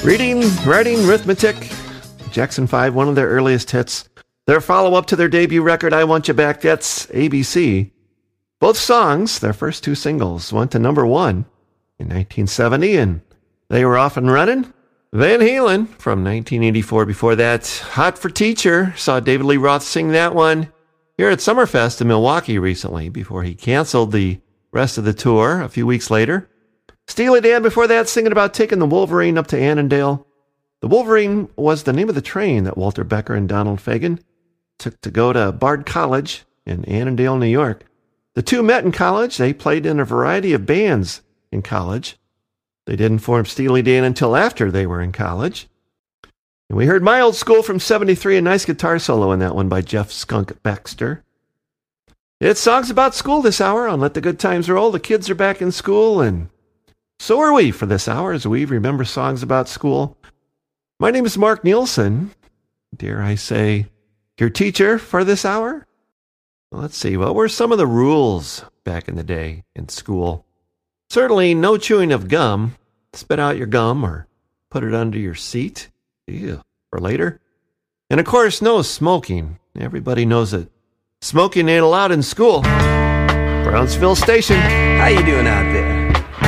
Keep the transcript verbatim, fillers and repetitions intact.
Reading, writing, arithmetic. Jackson five, one of their earliest hits. Their follow-up to their debut record, I Want You Back, that's A B C. Both songs, their first two singles, went to number one in nineteen seventy, and they were off and running. Van Halen from nineteen eighty-four. Before that, Hot for Teacher. Saw David Lee Roth sing that one here at Summerfest in Milwaukee recently before he canceled the rest of the tour a few weeks later. Steely Dan before that, singing about taking the Wolverine up to Annandale. The Wolverine was the name of the train that Walter Becker and Donald Fagen took to go to Bard College in Annandale, New York. The two met in college. They played in a variety of bands in college. They didn't form Steely Dan until after they were in college. And we heard My Old School from seventy-three, a nice guitar solo in that one by Jeff Skunk Baxter. It's songs about school this hour on Let the Good Times Roll. The kids are back in school, and so are we for this hour as we remember songs about school. My name is Mark Nielsen. Dare I say, your teacher for this hour? Well, let's see, what were some of the rules back in the day in school? Certainly no chewing of gum. Spit out your gum or put it under your seat. Ew, for later. And of course, no smoking. Everybody knows that smoking ain't allowed in school. Brownsville Station. How you doing out there?